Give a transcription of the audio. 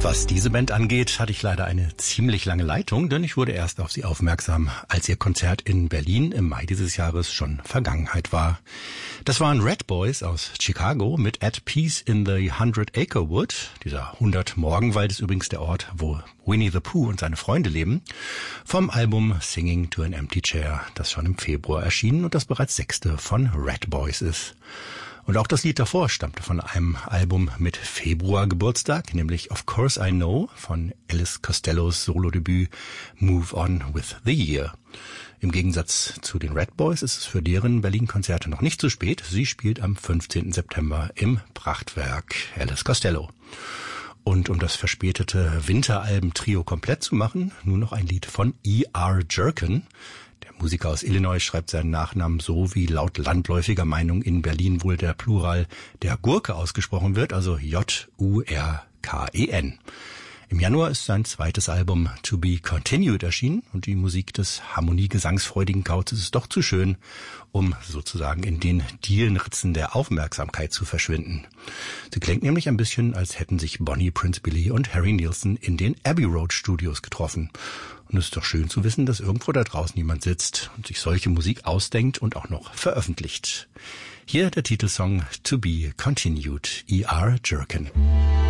Was diese Band angeht, hatte ich leider eine ziemlich lange Leitung, denn ich wurde erst auf sie aufmerksam, als ihr Konzert in Berlin im Mai dieses Jahres schon Vergangenheit war. Das waren Red Boys aus Chicago mit At Peace in the 100 Acre Wood. Dieser 100 Morgenwald ist übrigens der Ort, wo Winnie the Pooh und seine Freunde leben. Vom Album Singing to an Empty Chair, das schon im Februar erschien und das bereits 6. von Red Boys ist. Und auch das Lied davor stammte von einem Album mit Februar-Geburtstag, nämlich Of Course I Know von Elvis Costellos Solodebüt Move On with the Year. Im Gegensatz zu den Red Boys ist es für deren Berlin-Konzerte noch nicht zu spät. Sie spielt am 15. September im Prachtwerk Elvis Costello. Und um das verspätete Winteralben-Trio komplett zu machen, nur noch ein Lied von E.R. Jerkin. Der Musiker aus Illinois schreibt seinen Nachnamen so, wie laut landläufiger Meinung in Berlin wohl der Plural der Gurke ausgesprochen wird, also J-U-R-K-E-N. Im Januar ist sein zweites Album To Be Continued erschienen und die Musik des harmoniegesangsfreudigen Kauzes ist doch zu schön, um sozusagen in den Dielenritzen der Aufmerksamkeit zu verschwinden. Sie klingt nämlich ein bisschen, als hätten sich Bonnie Prince Billy und Harry Nilsson in den Abbey Road Studios getroffen. Und es ist doch schön zu wissen, dass irgendwo da draußen jemand sitzt und sich solche Musik ausdenkt und auch noch veröffentlicht. Hier der Titelsong To Be Continued, E.R. Jerkin.